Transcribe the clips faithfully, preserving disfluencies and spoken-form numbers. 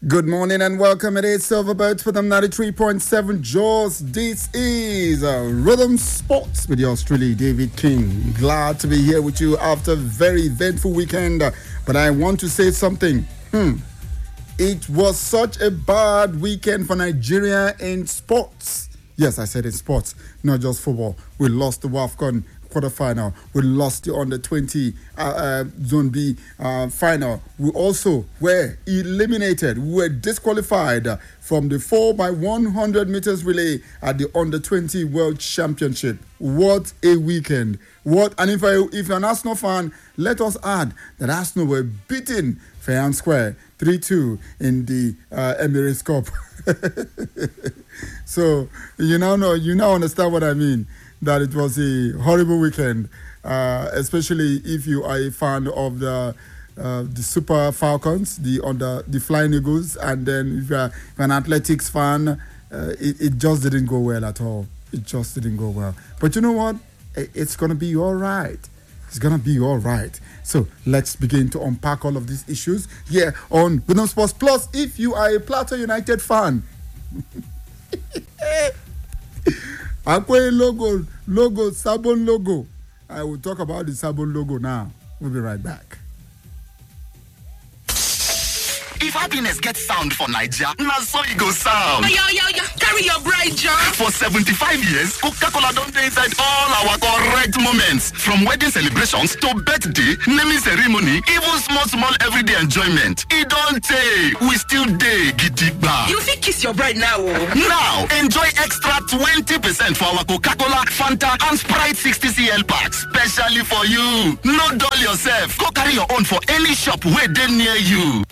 Good morning and welcome. It is Silverbirds for the ninety-three point seven Jaws. This is uh, Rhythm Sports with yours truly, David King. Glad to be here with you after a very eventful weekend. Uh, but I want to say something. Hmm. It was such a bad weekend for Nigeria in sports. Yes, I said in sports, not just football. We lost the WAFCON quarterfinal. We lost the under twenty uh, uh, Zone B uh, final. We also were eliminated. We were disqualified from the four by one hundred meters relay at the under twenty World Championship. What a weekend. What and if, I, if you're an Arsenal fan, let us add that Arsenal were beaten fair and square three two in the uh, Emirates Cup. So you now know, you now understand what I mean. That it was a horrible weekend, uh, especially if you are a fan of the uh, the Super Falcons, the under the Flying Eagles, and then if you're, if you're an athletics fan, uh, it, it just didn't go well at all. It just didn't go well. But you know what? It's gonna be all right. It's gonna be all right. So let's begin to unpack all of these issues here on Rhythm Sports Plus. If you are a Plateau United fan. Akwe logo, logo, Sabon logo. I will talk about the Sabon logo now. We'll be right back. If happiness gets sound for Nigeria, na so it go sound. Yo, yo, yo, carry your bride, John. For seventy-five years, Coca-Cola don't dey inside all our correct moments. From wedding celebrations to birthday, naming ceremony, even small, small everyday enjoyment. It don't take. We still dey gidigba. You fit kiss your bride now. Oh. Now, enjoy extra twenty percent for our Coca-Cola, Fanta, and Sprite sixty centiliters packs. Specially for you. No dull yourself. Go carry your own for any shop where they near you.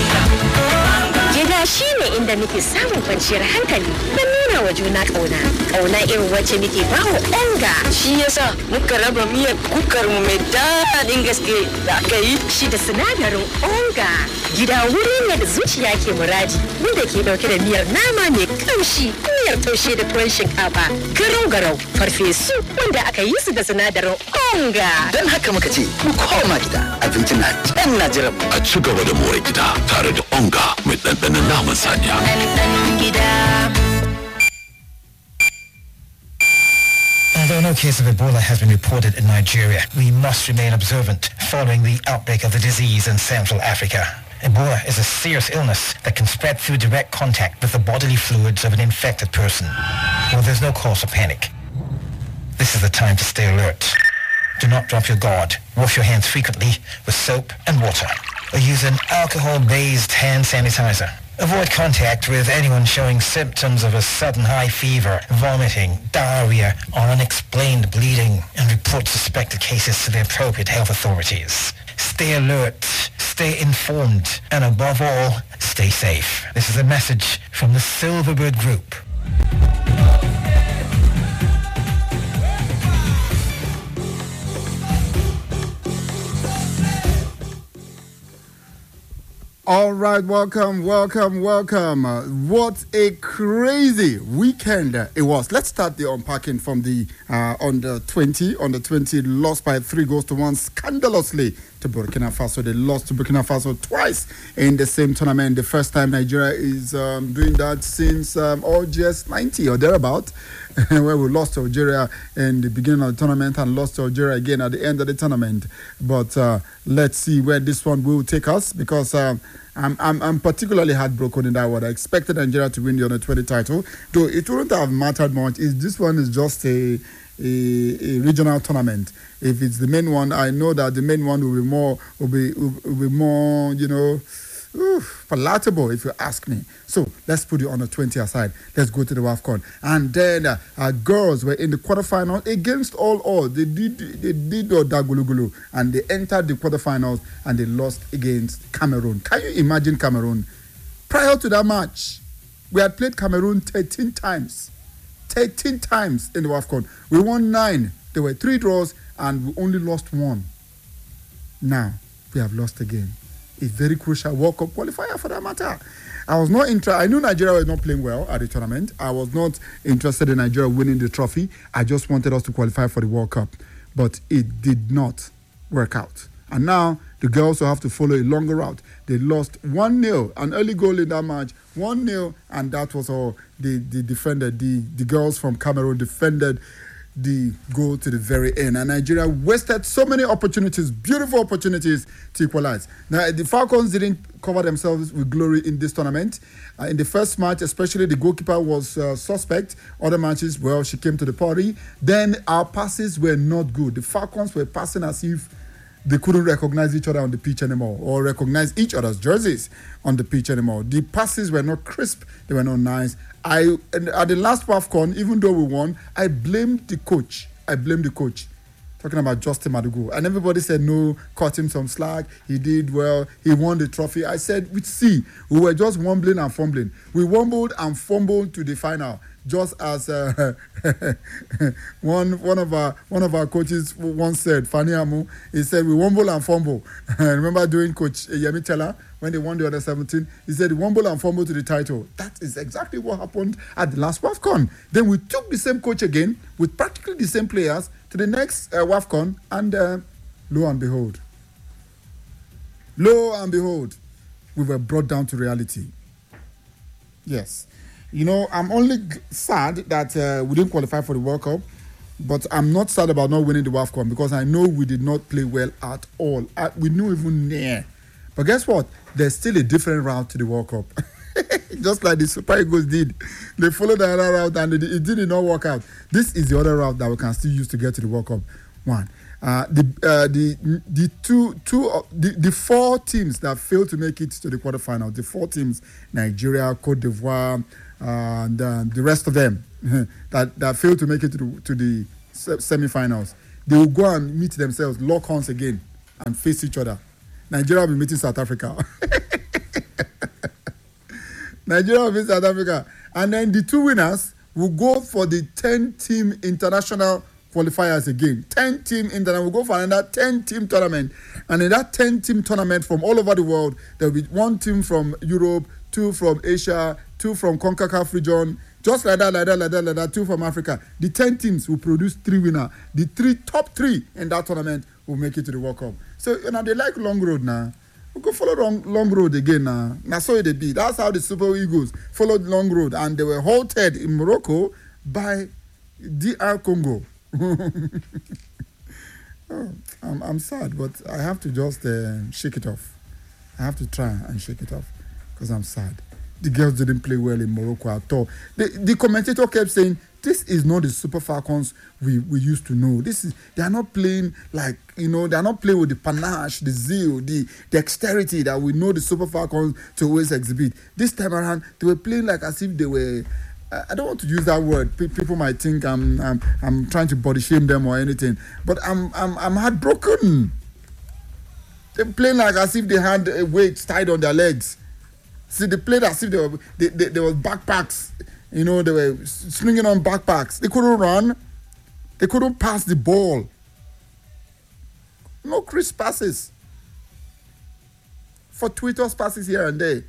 Gida shi ne inda muke samun kwanciyar hankali don nuna wa juna ƙauna. Ƙauna irin wacce muke ba wa onga. Shi yasa muka raba miyar kukar mu mai daɗin gaske da aka yi shi da sinadarin onga. Gida wuri ne da zuciya ke muradi wanda ke ɗauke da miyar nama mai ƙamshi, miyar taushe da tuwon shinkafa, garau-garau, farfesu wanda aka yi su da sinadarin onga. Don haka muka ce mu koma gida abinci na can na jiran mu. A ci gaba da more gida tare da onga mai ɗanɗanon naman saniya. Ɗanɗanon gida. Although no case of Ebola has been reported in Nigeria, we must remain observant following the outbreak of the disease in Central Africa. Ebola is a serious illness that can spread through direct contact with the bodily fluids of an infected person. Well, there's no cause for panic. This is the time to stay alert. Do not drop your guard. Wash your hands frequently with soap and water, or use an alcohol-based hand sanitizer. Avoid contact with anyone showing symptoms of a sudden high fever, vomiting, diarrhea, or unexplained bleeding, and report suspected cases to the appropriate health authorities. Stay alert, stay informed, and above all, stay safe. This is a message from the Silverbird Group. All right, welcome, welcome, welcome. Uh, what a crazy weekend uh, it was. Let's start the unpacking from the uh, under twenty. Under twenty lost by three goals to one scandalously to Burkina Faso. They lost to Burkina Faso twice in the same tournament. The first time Nigeria is um, doing that since um, O G S ninety or thereabout, where we lost to Algeria in the beginning of the tournament and lost to Algeria again at the end of the tournament. But uh, let's see where this one will take us, because um, I'm, I'm I'm particularly heartbroken in that one. I expected Nigeria to win the under twenty title, though it wouldn't have mattered much. Is this one is just a, a a regional tournament. If it's the main one, I know that the main one will be more will be will, will be more you know. Oof, palatable, if you ask me. So let's put the under twenty aside. Let's go to the WAFCON. And then uh, our girls were in the quarterfinals against all odds. They did they did the Dagulugulu, and they entered the quarterfinals and they lost against Cameroon. Can you imagine Cameroon? Prior to that match, we had played Cameroon thirteen times. thirteen times in the WAFCON. We won nine. There were three draws and we only lost one. Now, we have lost again. A very crucial World Cup qualifier for that matter. I was not interested. I knew Nigeria was not playing well at the tournament. I was not interested in Nigeria winning the trophy. I just wanted us to qualify for the World Cup. But it did not work out. And now the girls will have to follow a longer route. They lost one nil, an early goal in that match, one nil, and that was all. The, the defender, the, the girls from Cameroon defended the goal to the very end. And Nigeria wasted so many opportunities, beautiful opportunities to equalize. Now, the Falcons didn't cover themselves with glory in this tournament. Uh, in the first match, especially, the goalkeeper was uh, suspect. Other matches, well, she came to the party. Then our passes were not good. The Falcons were passing as if they couldn't recognize each other on the pitch anymore, or recognize each other's jerseys on the pitch anymore. The passes were not crisp. They were not nice. I at the last WAFCON, even though we won, I blamed the coach. I blamed the coach. Talking about Justin Madugu. And everybody said, no, cut him some slack. He did well. He won the trophy. I said, we see, we were just wumbling and fumbling. We wumbled and fumbled to the final. Just as uh, one one of our one of our coaches once said, Fani Amu, he said, we wumble and fumble. Remember doing Coach Yemi Teller when they won the under seventeen? He said, wumble and fumble to the title. That is exactly what happened at the last WAFCON. Then we took the same coach again with practically the same players to the next uh, WAFCON, and uh, lo and behold, lo and behold, we were brought down to reality. Yes. You know, I'm only g- sad that uh, we didn't qualify for the World Cup, but I'm not sad about not winning the WAFCON because I know we did not play well at all. I, we knew even near. But guess what? There's still a different route to the World Cup. Just like the Super Eagles did. They followed the other route and it, it did not work out. This is the other route that we can still use to get to the World Cup. One. Uh, the uh, the the two two uh, the, the four teams that failed to make it to the quarterfinals, the four teams, Nigeria, Cote d'Ivoire, uh, and uh, the rest of them that, that failed to make it to the, to the semi-finals, they will go and meet themselves, lock horns again, and face each other. Nigeria will be meeting South Africa. Nigeria will meet South Africa, and then the two winners will go for the ten-team international qualifiers again. ten-team international. We'll go for another ten-team tournament. And in that ten-team tournament from all over the world, there will be one team from Europe, two from Asia, two from CONCACAF region, just like that, like that, like that, like that, two from Africa. The ten teams will produce three winners. The three top three in that tournament will make it to the World Cup. So, you know, they like long road now. We go follow long, long road again now. Now, so it be. That's how the Super Eagles followed long road. And they were halted in Morocco by D R Congo. oh, I'm, I'm sad, but I have to just uh, shake it off. I have to try and shake it off because I'm sad. The girls didn't play well in Morocco at all. The, the commentator kept saying, this is not the Super Falcons we, we used to know. This is they are not playing like, you know, they are not playing with the panache, the zeal, the dexterity that we know the Super Falcons to always exhibit. This time around, they were playing like as if they were, I don't want to use that word. People might think I'm I'm, I'm trying to body shame them or anything, but I'm I'm I'm heartbroken. They're playing like as if they had a weight tied on their legs. See, they played as if they were they, they, they were backpacks. You know, they were swinging on backpacks. They couldn't run. They couldn't pass the ball. No crisp passes. Fortuitous passes here and there.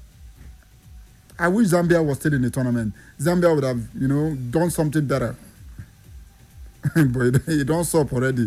I wish Zambia was still in the tournament. Zambia would have, you know, done something better. But he don't stop already.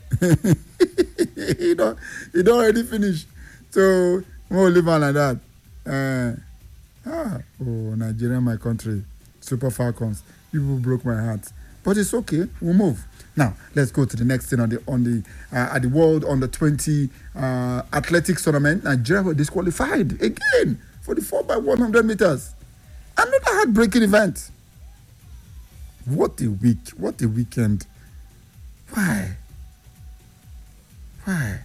he don't he don't already finish. So we'll leave on like that. Uh, ah, oh, Nigeria, my country. Super Falcons. People broke my heart. But it's okay. We'll move. Now, let's go to the next thing on the on the uh, at the World Under twenty uh, Athletics Tournament. Nigeria were disqualified again for the four by one hundred meters. Another heartbreaking event. What a week. What a weekend. Why? Why?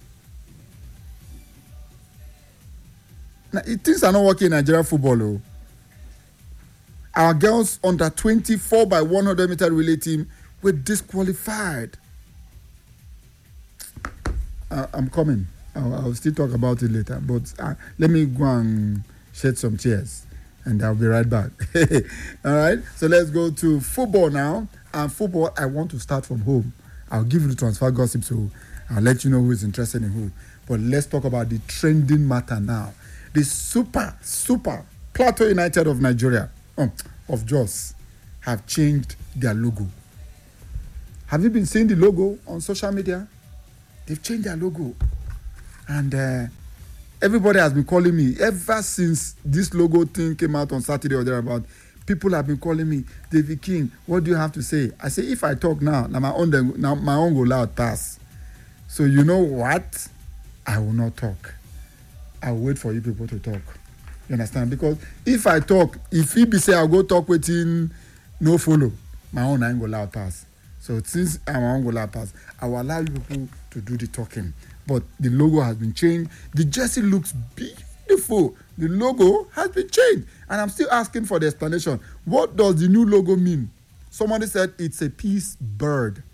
Now, things are not working in Nigeria football. Oh. Our girls under twenty-four by one hundred meter relay team were disqualified. Uh, I'm coming. I'll, I'll still talk about it later. But uh, let me go and shed some tears. And I'll be right back. All right. So let's go to football now. And football, I want to start from home. I'll give you the transfer gossip, so I'll let you know who is interested in who. But let's talk about the trending matter now. The super, super Plateau United of Nigeria, oh, of Jos, have changed their logo. Have you been seeing the logo on social media? They've changed their logo. And uh, everybody has been calling me ever since this logo thing came out on Saturday or thereabout. People have been calling me, David King, what do you have to say? I say, if I talk now, now my own, now my own go loud pass. So you know what? I will not talk. I will wait for you people to talk. You understand? Because if I talk, if he be say I'll go talk with him, no follow, my own I ain't go loud pass. So since I'm on go loud pass, I will allow you people to do the talking. But the logo has been changed. The jersey looks beautiful. The logo has been changed. And I'm still asking for the explanation. What does the new logo mean? Somebody said it's a peace bird.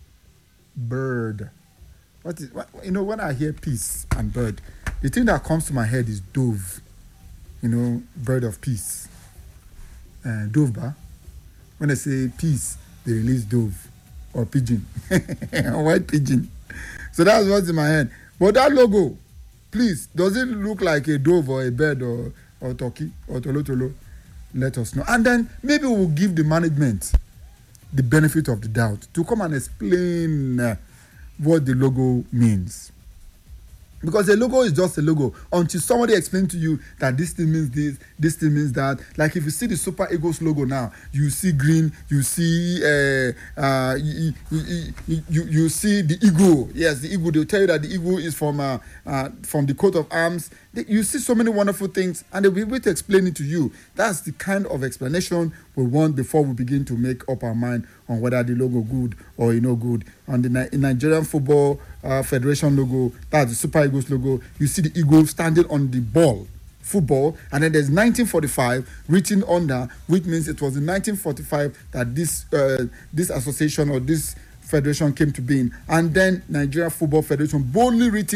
Bird. What is what, you know, when I hear peace and bird, the thing that comes to my head is dove. You know, bird of peace. Uh, dove, ba? When I say peace, they release dove or pigeon. White pigeon. So that's what's in my head. But that logo, please, does it look like a dove or a bird or, or turkey or tolo tolo? Let us know. And then maybe we'll give the management the benefit of the doubt to come and explain uh, what the logo means. Because the logo is just a logo until somebody explains to you that this thing means this, this thing means that. Like if you see the Super Eagles logo now, you see green, you see uh, uh, you, you, you, you see the eagle. Yes, the eagle. They'll tell you that the eagle is from uh, uh, from the coat of arms. They, you see so many wonderful things, and they'll be able to explain it to you. That's the kind of explanation we want before we begin to make up our mind on whether the logo good or you know good. On the Ni- Nigerian Football uh, Federation logo, that's the Super Eagles logo. You see the eagle standing on the ball, football, and then there's nineteen forty-five written under, which means it was in nineteen forty-five that this uh, this association or this federation came to being, and then Nigeria Football Federation boldly written